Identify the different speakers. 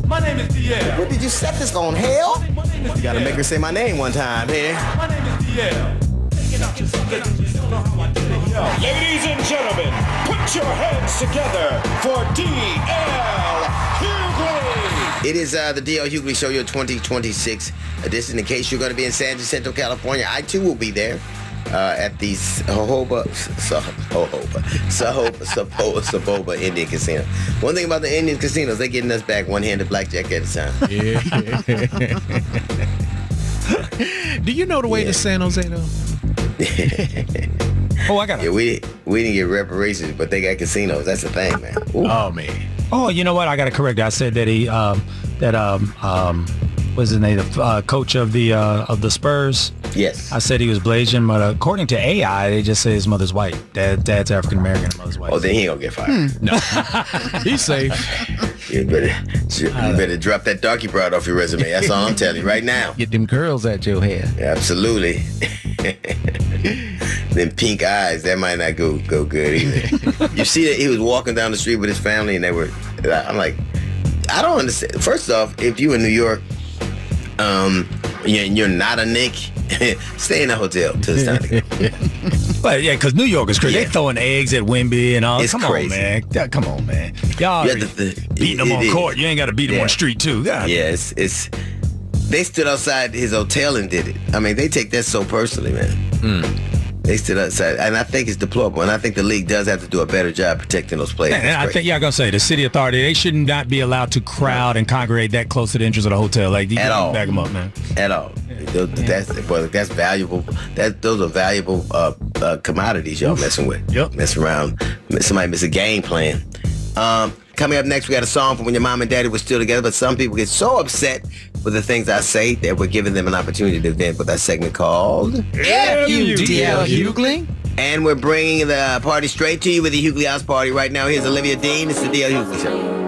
Speaker 1: My name is DL.
Speaker 2: What did you set this on, hell?
Speaker 1: My name is
Speaker 2: You gotta
Speaker 1: DL.
Speaker 2: make her say my name one time here.
Speaker 1: My name is DL. Taking out your secret, you don't know how I did it, yo.
Speaker 3: Ladies and gentlemen, put your hands together for D.L. Hughley.
Speaker 2: It is the D.L. Hughley Show, your 2026 edition. In case you're going to be in San Jacinto, California, I too will be there at the Saboba Indian Casino. One thing about the Indian casinos, they're getting us back one-handed blackjack at a time.
Speaker 4: Yeah. Do you know the way to San Jose though?
Speaker 5: Oh, I got it.
Speaker 2: Yeah, we didn't get reparations, but they got casinos. That's the thing, man. Ooh.
Speaker 4: Oh man.
Speaker 5: Oh, you know what? I got to correct that. I said that he what's his name? The coach of the Spurs.
Speaker 2: Yes.
Speaker 5: I said he was Blasian, but according to AI, they just say his mother's white. Dad's African American, mother's white.
Speaker 2: Oh, then he ain't gonna get fired.
Speaker 4: No. He's safe.
Speaker 2: You better drop that darky broad off your resume. That's all I'm telling you right now.
Speaker 4: Get them curls out your hair.
Speaker 2: Absolutely. Them pink eyes, that might not go good either. You see that he was walking down the street with his family and I'm like, I don't understand. First off, if you in New York, you're not a Nick, stay in a hotel till it's time to go.
Speaker 5: But yeah, because New York is crazy.
Speaker 2: Yeah.
Speaker 5: They throwing eggs at Wemby and all.
Speaker 2: It's
Speaker 5: Come
Speaker 2: crazy.
Speaker 5: on, man. Yeah, come on, man. Y'all
Speaker 2: Yeah,
Speaker 5: beating them on
Speaker 2: it
Speaker 5: court.
Speaker 2: is.
Speaker 5: You ain't got to beat them
Speaker 2: Yeah.
Speaker 5: on street, too. God.
Speaker 2: Yeah, it's they stood outside his hotel and did it. I mean, they take that so personally, man. They stood outside, and I think it's deplorable. And I think the league does have to do a better job protecting those players.
Speaker 5: And I think, I'm going to say, the city authority, they should not be allowed to crowd and congregate that close to the entrance of the hotel. Like, you
Speaker 2: At all.
Speaker 5: back them up, man.
Speaker 2: At all. That's valuable. Those are valuable commodities y'all messing with.
Speaker 5: Yep.
Speaker 2: Mess around. Somebody miss a game plan. Coming up next, we got a song from when your mom and daddy were still together, but some people get so upset with the things I say that we're giving them an opportunity to vent with that segment called
Speaker 4: You DL Hughley.
Speaker 2: And we're bringing the party straight to you with the Hughley House Party right now. Here's Olivia Dean. It's the DL Hughley Show.